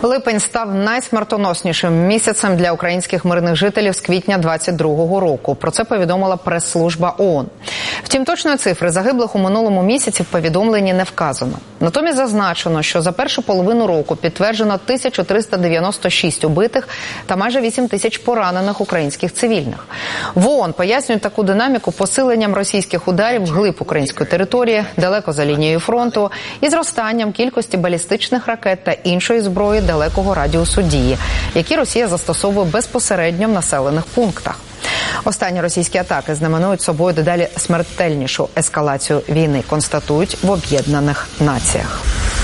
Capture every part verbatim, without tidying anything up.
Липень став найсмертоноснішим місяцем для українських мирних жителів з квітня двадцять другого року. Про це повідомила прес-служба ООН. Втім, точної цифри загиблих у минулому місяці в повідомленні не вказано. Натомість зазначено, що за першу половину року підтверджено тисячу триста дев'яносто шість убитих та майже вісім тисяч поранених українських цивільних. В ООН пояснюють таку динаміку посиленням російських ударів вглиб української території, далеко за лінією фронту, і зростанням кількості балістичних ракет та іншої зброї далекого радіусу дії, які Росія застосовує безпосередньо в населених пунктах. Останні російські атаки знаменують собою дедалі смертельнішу ескалацію війни, констатують в Об'єднаних Націях.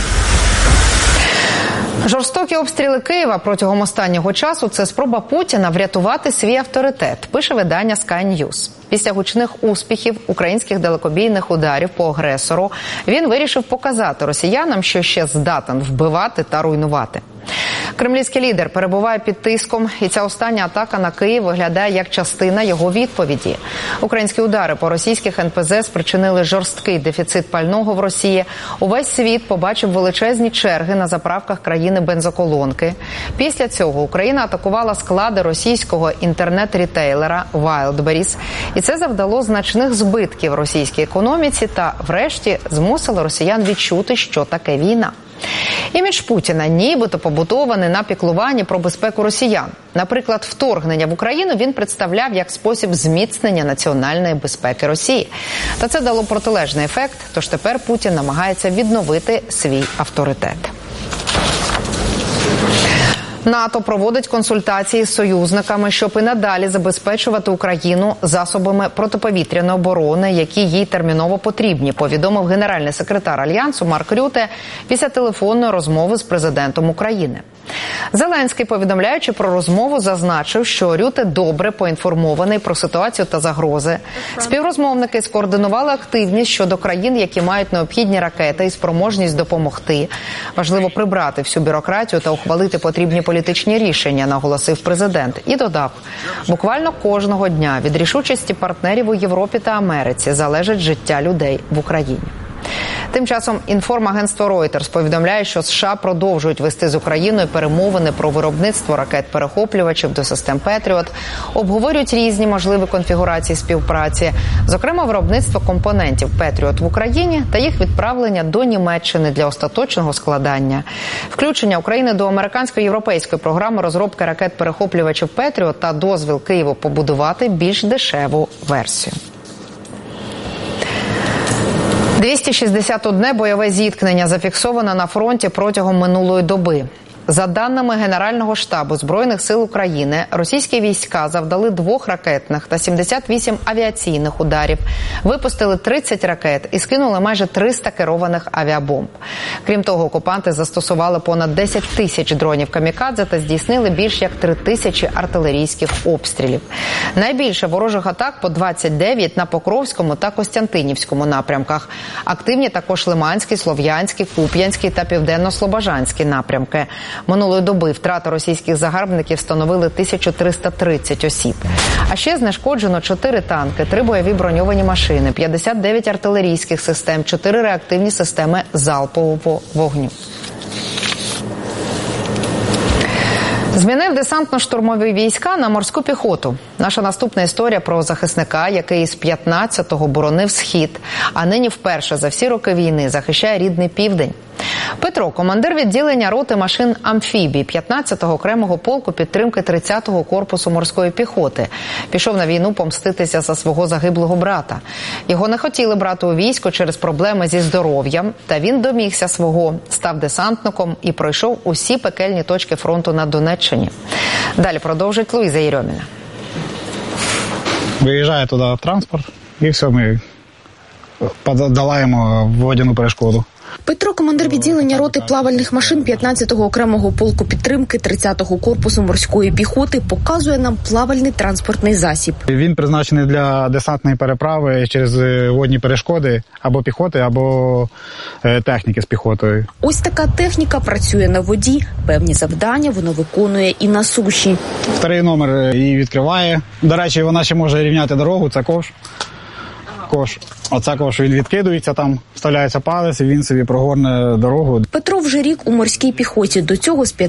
Жорстокі обстріли Києва протягом останнього часу – це спроба Путіна врятувати свій авторитет, пише видання Sky News. Після гучних успіхів українських далекобійних ударів по агресору він вирішив показати росіянам, що ще здатен вбивати та руйнувати. Кремлівський лідер перебуває під тиском, і ця остання атака на Київ виглядає як частина його відповіді. Українські удари по російських ен пе зет спричинили жорсткий дефіцит пального в Росії. Увесь світ побачив величезні черги на заправках країни бензоколонки. Після цього Україна атакувала склади російського інтернет-рітейлера Wildberries. І це завдало значних збитків російській економіці та, врешті, змусило росіян відчути, що таке війна. Імідж Путіна нібито побудований на піклуванні про безпеку росіян. Наприклад, вторгнення в Україну він представляв як спосіб зміцнення національної безпеки Росії. Та це дало протилежний ефект, тож тепер Путін намагається відновити свій авторитет. НАТО проводить консультації з союзниками, щоб і надалі забезпечувати Україну засобами протиповітряної оборони, які їй терміново потрібні, повідомив генеральний секретар Альянсу Марк Рюте після телефонної розмови з президентом України. Зеленський, повідомляючи про розмову, зазначив, що Рюте добре поінформований про ситуацію та загрози. Співрозмовники скоординували активність щодо країн, які мають необхідні ракети і спроможність допомогти. Важливо прибрати всю бюрократію та ухвалити потрібні політичні рішення, наголосив президент. І додав, буквально кожного дня від рішучості партнерів у Європі та Америці залежить життя людей в Україні. Тим часом інформагентство Reuters повідомляє, що США продовжують вести з Україною перемовини про виробництво ракет-перехоплювачів до систем Петріот, обговорюють різні можливі конфігурації співпраці, зокрема виробництво компонентів Петріот в Україні та їх відправлення до Німеччини для остаточного складання, включення України до американсько-європейської програми розробки ракет-перехоплювачів Петріот та дозвіл Києву побудувати більш дешеву версію. двісті шістдесят одне бойове зіткнення зафіксовано на фронті протягом минулої доби. За даними Генерального штабу Збройних сил України, російські війська завдали двох ракетних та сімдесят вісім авіаційних ударів, випустили тридцять ракет і скинули майже триста керованих авіабомб. Крім того, окупанти застосували понад десять тисяч дронів камікадзе та здійснили більш як три тисячі артилерійських обстрілів. Найбільше ворожих атак по двадцять дев'ять на Покровському та Костянтинівському напрямках. Активні також Лиманський, Слов'янський, Куп'янський та Південно-Слобожанський напрямки. Минулої доби втрати російських загарбників становили тисячу триста тридцять осіб. А ще знешкоджено чотири танки, три бойові броньовані машини, п'ятдесят дев'ять артилерійських систем, чотири реактивні системи залпового вогню. Змінив десантно-штурмові війська на морську піхоту. Наша наступна історія про захисника, який з п'ятнадцятого боронив Схід, а нині вперше за всі роки війни захищає рідний Південь. Петро – командир відділення роти машин «Амфібій» п'ятнадцятого окремого полку підтримки тридцятого корпусу морської піхоти. Пішов на війну помститися за свого загиблого брата. Його не хотіли брати у військо через проблеми зі здоров'ям, та він домігся свого, став десантником і пройшов усі пекельні точки фронту на Донеччині. Далі продовжить Луїза Єрьоміна. Виїжджає туди транспорт, і все, ми подолаємо водяну перешкоду. Петро – командир відділення роти плавальних машин п'ятнадцятого окремого полку підтримки тридцятого корпусу морської піхоти, показує нам плавальний транспортний засіб. Він призначений для десантної переправи через водні перешкоди або піхоти, або техніки з піхотою. Ось така техніка працює на воді, певні завдання вона виконує і на суші. Старий номер її відкриває. До речі, вона ще може рівняти дорогу, це ковш. Ковш. Оце ковш, він відкидується, там вставляється палець і він собі прогорне дорогу. Петро вже рік у морській піхоті. До цього з